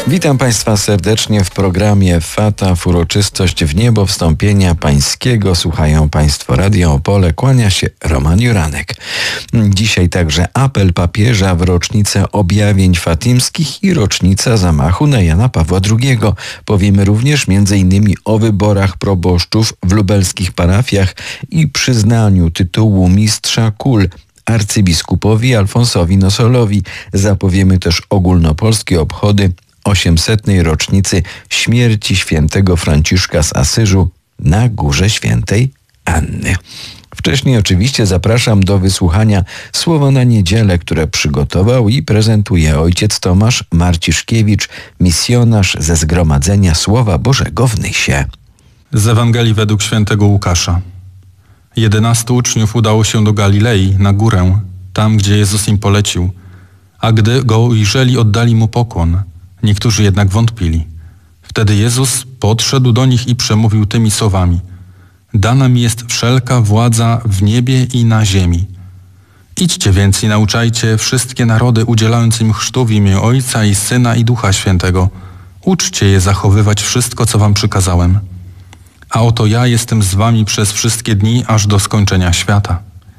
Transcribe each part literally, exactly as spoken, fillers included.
Witam Państwa serdecznie w programie Fata w uroczystość w niebo wstąpienia Pańskiego. Słuchają Państwo Radio Opole. Kłania się Roman Juranek. Dzisiaj także apel papieża w rocznicę objawień fatimskich i rocznica zamachu na Jana Pawła drugiego. Powiemy również między innymi o wyborach proboszczów w lubelskich parafiach i przyznaniu tytułu mistrza kul arcybiskupowi Alfonsowi Nosolowi. Zapowiemy też ogólnopolskie obchody osiemsetnej rocznicy śmierci świętego Franciszka z Asyżu na Górze Świętej Anny. Wcześniej oczywiście zapraszam do wysłuchania Słowa na Niedzielę, które przygotował i prezentuje ojciec Tomasz Marciszkiewicz, misjonarz ze Zgromadzenia Słowa Bożego w Nysie. Z Ewangelii według świętego Łukasza. Jedenastu uczniów udało się do Galilei, na górę, tam gdzie Jezus im polecił, a gdy go ujrzeli, oddali mu pokłon. Niektórzy jednak wątpili. Wtedy Jezus podszedł do nich i przemówił tymi słowami: Dana mi jest wszelka władza w niebie i na ziemi. Idźcie więc i nauczajcie wszystkie narody, udzielając im chrztu w imię Ojca i Syna i Ducha Świętego. Uczcie je zachowywać wszystko, co wam przykazałem. A oto ja jestem z wami przez wszystkie dni, aż do skończenia świata.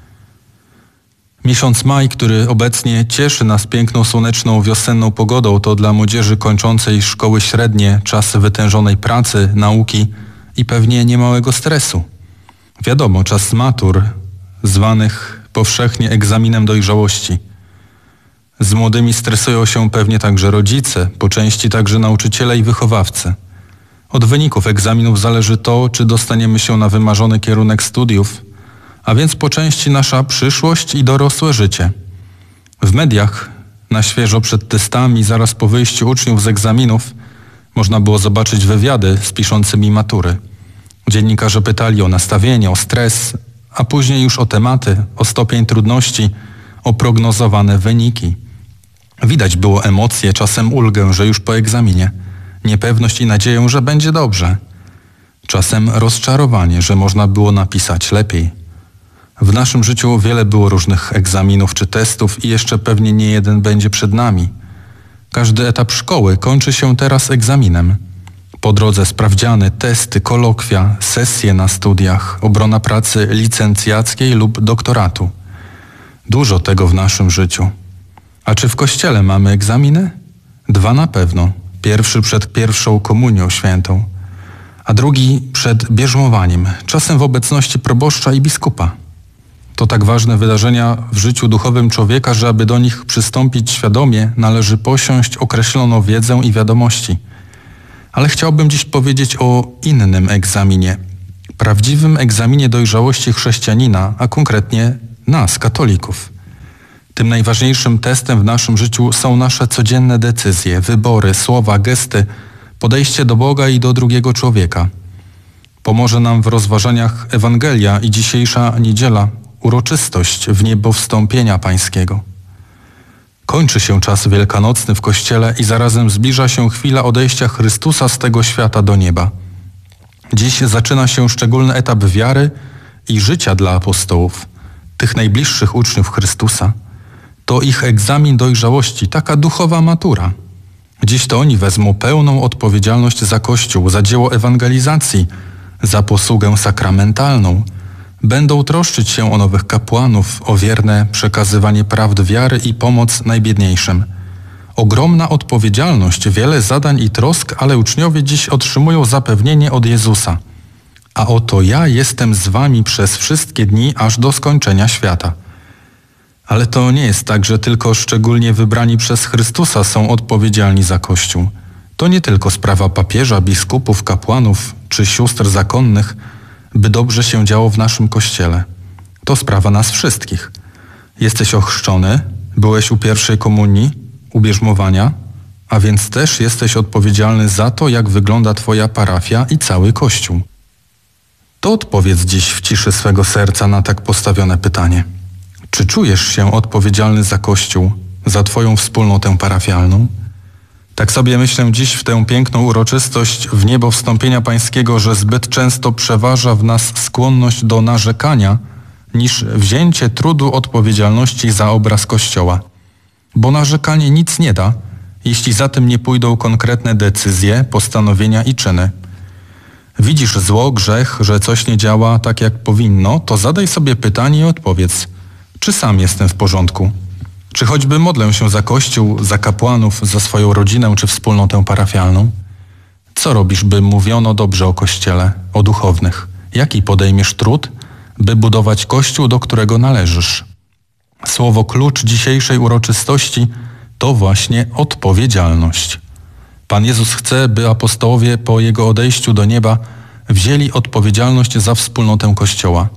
Miesiąc maj, który obecnie cieszy nas piękną, słoneczną, wiosenną pogodą, to dla młodzieży kończącej szkoły średnie czas wytężonej pracy, nauki i pewnie niemałego stresu. Wiadomo, czas matur, zwanych powszechnie egzaminem dojrzałości. Z młodymi stresują się pewnie także rodzice, po części także nauczyciele i wychowawcy. Od wyników egzaminów zależy to, czy dostaniemy się na wymarzony kierunek studiów, a więc po części nasza przyszłość i dorosłe życie. W mediach, na świeżo przed testami, zaraz po wyjściu uczniów z egzaminów, można było zobaczyć wywiady z piszącymi matury. Dziennikarze pytali o nastawienie, o stres, a później już o tematy, o stopień trudności, o prognozowane wyniki. Widać było emocje, czasem ulgę, że już po egzaminie, niepewność i nadzieję, że będzie dobrze. Czasem rozczarowanie, że można było napisać lepiej. W naszym życiu wiele było różnych egzaminów czy testów i jeszcze pewnie nie jeden będzie przed nami. Każdy etap szkoły kończy się teraz egzaminem. Po drodze sprawdziany, testy, kolokwia, sesje na studiach, obrona pracy licencjackiej lub doktoratu. Dużo tego w naszym życiu. A czy w kościele mamy egzaminy? Dwa na pewno. Pierwszy przed pierwszą komunią świętą, a drugi przed bierzmowaniem, czasem w obecności proboszcza i biskupa. To tak ważne wydarzenia w życiu duchowym człowieka, że aby do nich przystąpić świadomie, należy posiąść określoną wiedzę i wiadomości. Ale chciałbym dziś powiedzieć o innym egzaminie, prawdziwym egzaminie dojrzałości chrześcijanina, a konkretnie nas, katolików. Tym najważniejszym testem w naszym życiu są nasze codzienne decyzje, wybory, słowa, gesty, podejście do Boga i do drugiego człowieka. Pomoże nam w rozważaniach Ewangelia i dzisiejsza niedziela, uroczystość w niebo wstąpienia Pańskiego. Kończy się czas wielkanocny w Kościele i zarazem zbliża się chwila odejścia Chrystusa z tego świata do nieba. Dziś zaczyna się szczególny etap wiary i życia dla apostołów, tych najbliższych uczniów Chrystusa. To ich egzamin dojrzałości, taka duchowa matura. Dziś to oni wezmą pełną odpowiedzialność za Kościół, za dzieło ewangelizacji, za posługę sakramentalną. Będą troszczyć się o nowych kapłanów, o wierne przekazywanie prawd wiary i pomoc najbiedniejszym. Ogromna odpowiedzialność, wiele zadań i trosk, ale uczniowie dziś otrzymują zapewnienie od Jezusa. A oto ja jestem z wami przez wszystkie dni, aż do skończenia świata. Ale to nie jest tak, że tylko szczególnie wybrani przez Chrystusa są odpowiedzialni za Kościół. To nie tylko sprawa papieża, biskupów, kapłanów czy sióstr zakonnych, by dobrze się działo w naszym Kościele. To sprawa nas wszystkich. Jesteś ochrzczony, byłeś u pierwszej komunii, u bierzmowania, a więc też jesteś odpowiedzialny za to, jak wygląda twoja parafia i cały Kościół. To odpowiedz dziś w ciszy swego serca na tak postawione pytanie. Czy czujesz się odpowiedzialny za Kościół, za twoją wspólnotę parafialną? Tak sobie myślę dziś w tę piękną uroczystość w niebo wstąpienia Pańskiego, że zbyt często przeważa w nas skłonność do narzekania niż wzięcie trudu odpowiedzialności za obraz Kościoła. Bo narzekanie nic nie da, jeśli za tym nie pójdą konkretne decyzje, postanowienia i czyny. Widzisz zło, grzech, że coś nie działa tak jak powinno, to zadaj sobie pytanie i odpowiedz, czy sam jestem w porządku? Czy choćby modlę się za Kościół, za kapłanów, za swoją rodzinę czy wspólnotę parafialną? Co robisz, by mówiono dobrze o Kościele, o duchownych? Jaki podejmiesz trud, by budować Kościół, do którego należysz? Słowo klucz dzisiejszej uroczystości to właśnie odpowiedzialność. Pan Jezus chce, by apostołowie po Jego odejściu do nieba wzięli odpowiedzialność za wspólnotę Kościoła.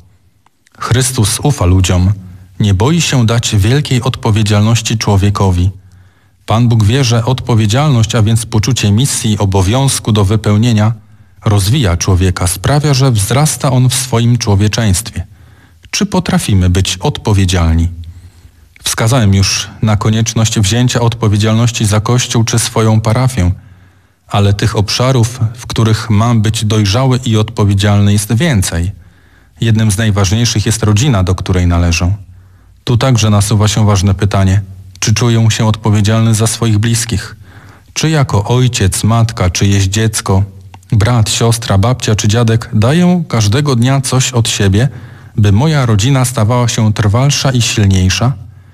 Chrystus ufa ludziom, nie boi się dać wielkiej odpowiedzialności człowiekowi. Pan Bóg wie, że odpowiedzialność, a więc poczucie misji, obowiązku do wypełnienia, rozwija człowieka, sprawia, że wzrasta on w swoim człowieczeństwie. Czy potrafimy być odpowiedzialni? Wskazałem już na konieczność wzięcia odpowiedzialności za Kościół czy swoją parafię, ale tych obszarów, w których mam być dojrzały i odpowiedzialny, jest więcej. Jednym z najważniejszych jest rodzina, do której należę. Tu także nasuwa się ważne pytanie, czy czuję się odpowiedzialny za swoich bliskich? Czy jako ojciec, matka, czyjeś dziecko, brat, siostra, babcia czy dziadek daję każdego dnia coś od siebie, by moja rodzina stawała się trwalsza i silniejsza?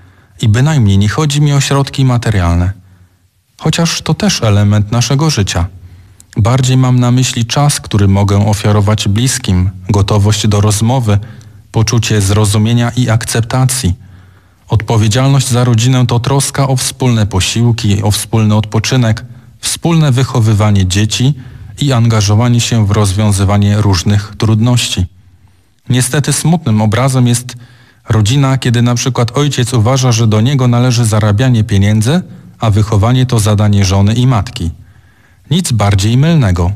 I bynajmniej nie chodzi mi o środki materialne. Chociaż to też element naszego życia. Bardziej mam na myśli czas, który mogę ofiarować bliskim, gotowość do rozmowy, poczucie zrozumienia i akceptacji. Odpowiedzialność za rodzinę to troska o wspólne posiłki, o wspólny odpoczynek, wspólne wychowywanie dzieci i angażowanie się w rozwiązywanie różnych trudności. Niestety smutnym obrazem jest rodzina, kiedy na przykład ojciec uważa, że do niego należy zarabianie pieniędzy, a wychowanie to zadanie żony i matki. Nic bardziej mylnego.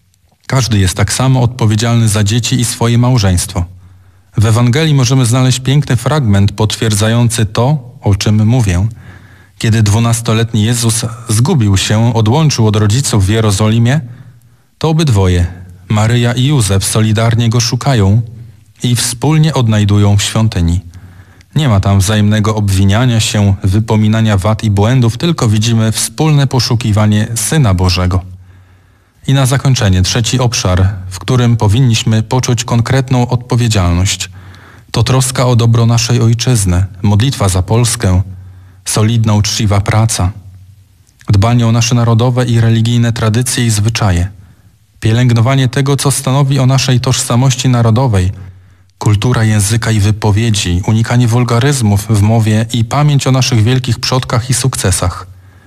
Każdy jest tak samo odpowiedzialny za dzieci i swoje małżeństwo. W Ewangelii możemy znaleźć piękny fragment potwierdzający to, o czym mówię. Kiedy dwunastoletni Jezus zgubił się, odłączył od rodziców w Jerozolimie, to obydwoje, Maryja i Józef, solidarnie go szukają i wspólnie odnajdują w świątyni. Nie ma tam wzajemnego obwiniania się, wypominania wad i błędów, tylko widzimy wspólne poszukiwanie Syna Bożego. I na zakończenie trzeci obszar, w którym powinniśmy poczuć konkretną odpowiedzialność. To troska o dobro naszej ojczyzny, modlitwa za Polskę, solidna, uczciwa praca, dbanie o nasze narodowe i religijne tradycje i zwyczaje, pielęgnowanie tego, co stanowi o naszej tożsamości narodowej, kultura języka i wypowiedzi, unikanie wulgaryzmów w mowie i pamięć o naszych wielkich przodkach i sukcesach.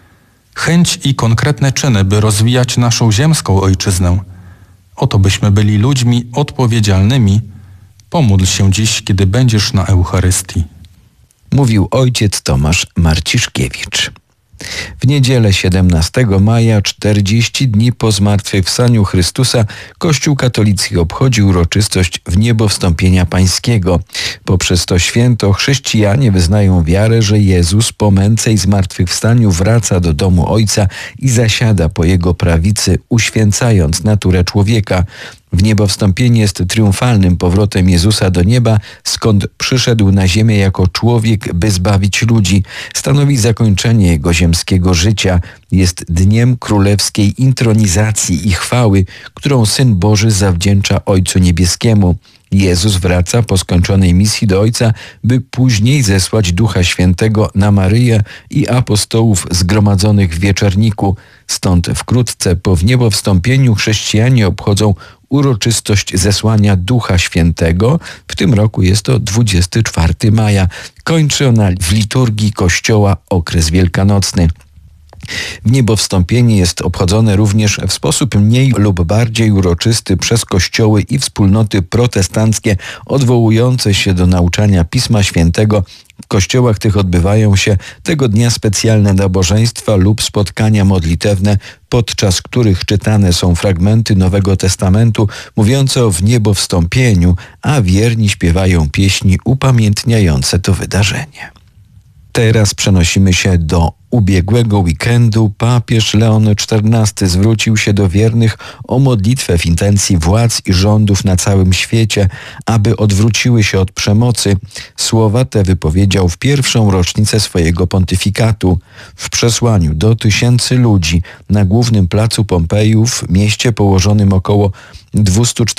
Chęć i konkretne czyny, by rozwijać naszą ziemską ojczyznę. Oto byśmy byli ludźmi odpowiedzialnymi. Pomódl się dziś, kiedy będziesz na Eucharystii. Mówił ojciec Tomasz Marciszkiewicz. W niedzielę siedemnastego maja, czterdzieści dni po zmartwychwstaniu Chrystusa, Kościół katolicki obchodzi uroczystość wniebowstąpienia Pańskiego. Poprzez to święto chrześcijanie wyznają wiarę, że Jezus po męce i zmartwychwstaniu wraca do domu Ojca i zasiada po Jego prawicy, uświęcając naturę człowieka. Wniebowstąpienie jest triumfalnym powrotem Jezusa do nieba, skąd przyszedł na ziemię jako człowiek, by zbawić ludzi. Stanowi zakończenie Jego ziemskiego życia. Jest dniem królewskiej intronizacji i chwały, którą Syn Boży zawdzięcza Ojcu Niebieskiemu. Jezus wraca po skończonej misji do Ojca, by później zesłać Ducha Świętego na Maryję i apostołów zgromadzonych w wieczorniku. Stąd wkrótce po wniebowstąpieniu chrześcijanie obchodzą uroczystość zesłania Ducha Świętego. W tym roku jest to dwudziestego czwartego maja. Kończy ona w liturgii Kościoła okres wielkanocny. Wniebowstąpienie jest obchodzone również w sposób mniej lub bardziej uroczysty przez kościoły i wspólnoty protestanckie odwołujące się do nauczania Pisma Świętego. W kościołach tych odbywają się tego dnia specjalne nabożeństwa lub spotkania modlitewne, podczas których czytane są fragmenty Nowego Testamentu mówiące o wniebowstąpieniu, a wierni śpiewają pieśni upamiętniające to wydarzenie. Teraz przenosimy się do ubiegłego weekendu. Papież Leon czternasty zwrócił się do wiernych o modlitwę w intencji władz i rządów na całym świecie, aby odwróciły się od przemocy. Słowa te wypowiedział w pierwszą rocznicę swojego pontyfikatu. W przesłaniu do tysięcy ludzi na głównym placu Pompejów, mieście położonym około dwieście